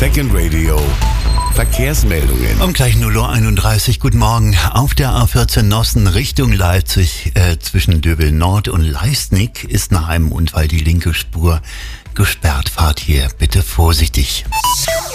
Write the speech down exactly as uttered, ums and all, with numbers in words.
Second Radio. Verkehrsmeldungen. Um gleich null Uhr einunddreißig, guten Morgen. Auf der A vierzehn Nossen Richtung Leipzig äh, zwischen Döbel Nord und Leistnig ist nach einem Unfall die linke Spur gesperrt. Fahrt hier bitte vorsichtig.